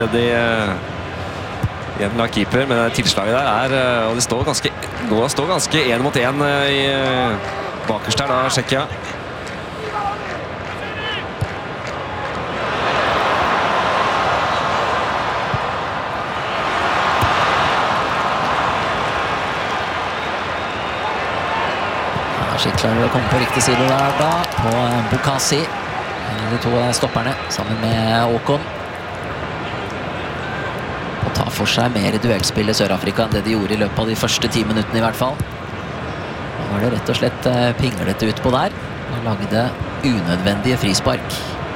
igjen la keeper, men tilslaget der og det står ganske 1 mot 1 i bakerst her da, Tsjekkia. Skikkelig klarer å komme på riktig side der da, på Bukasi. De to stopperne sammen med Åkon. Og tar for seg mer duellspill i Sør-Afrika enn det de gjorde i løpet av de første 10 minuttene i hvert fall. Nå var det rett og slett pinglete ut på der, og lagde unødvendige frispark.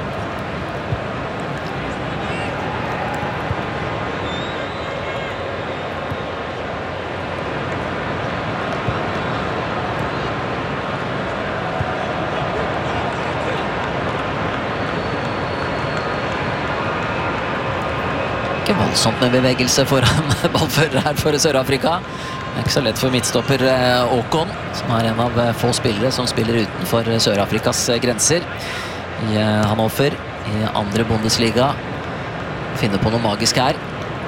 Ikke voldsomt med bevegelse foran ballfører her for Sør-Afrika. Det ikke så lett for midtstopper Åkon, som er en av få spillere som spiller utenfor Sør-Afrikas grenser. I Hannover, i andre Bundesliga. Finner på noe magisk her.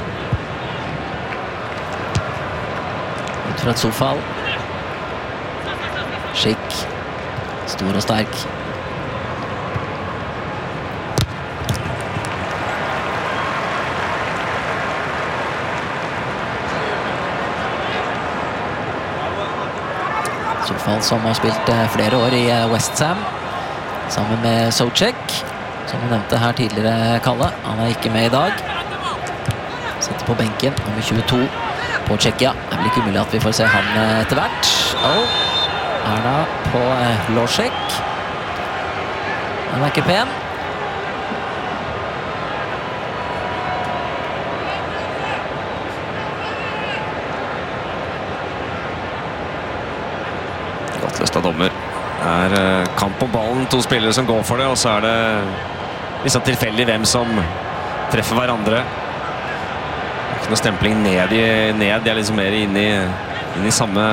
Ut fra et sofall. Schick. Stor og sterk. Sofal som har spilt flere år i West Ham sammen med Soucek, som vi nevnte her tidligere, Kalle. Han er ikke med i dag. Sitter på benken, nummer 22 på Tsjekkia. Det er vel ikke umulig at vi får se han etter hvert. Er da på Losek. Den er ikke pen. Godt løst av dommer. Det er kamp om ballen, to spillere som går for det, og så er det liksom tilfeldig hvem som treffer hverandre. Det er ikke noe stempling ned. De er liksom mer inne i samme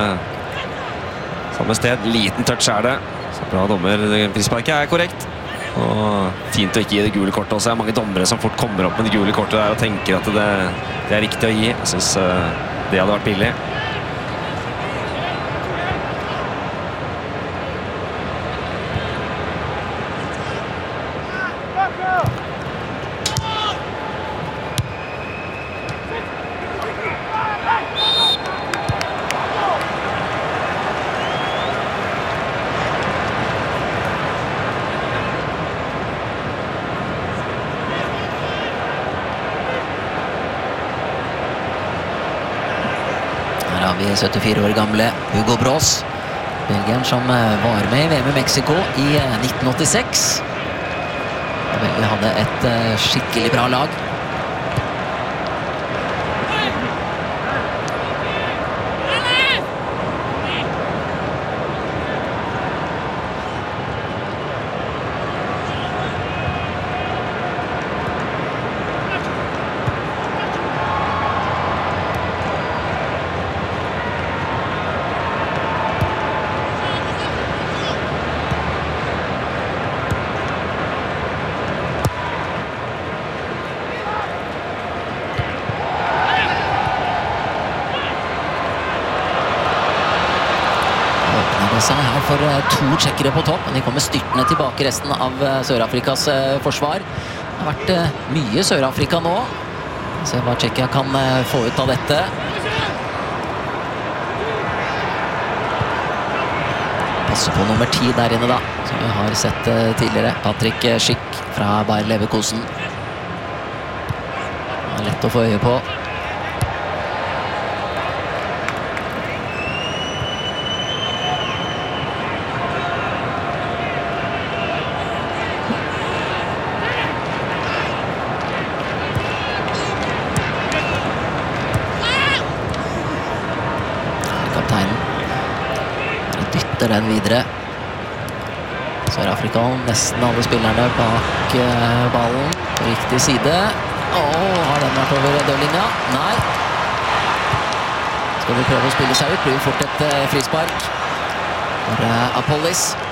sted. Liten touch er det. Så bra dommer. Frisparket er korrekt. Og fint å ikke gi det gule kortet også. Det er mange dommere som fort kommer opp med det gule kortet der og tenker at det er riktig å gi. Jeg synes det hadde vært billig. Her har vi 74 år gamle Hugo Broos, belgieren som var med i VM i Mexico i 1986. Og Belgia hadde et skikkelig bra lag. Her for to tsjekkere på topp, men de kommer styrtende tilbake resten av Sør-Afrikas forsvar. Det har vært mye Sør-Afrika nå. Se hva Tsjekkia kan få ut av dette. Passer på nummer 10 der inne da, som vi har sett tidligere. Patrick Schick fra Bayer Leverkusen. Det er lett å få øye på. Dytter den videre. Sør-Afrika, nesten alle spillerne bak ballen på riktig side. Har den vært over dørlinja? Nei. Skal vi prøve å spille seg ut, blir det fort et frispark for Apollis.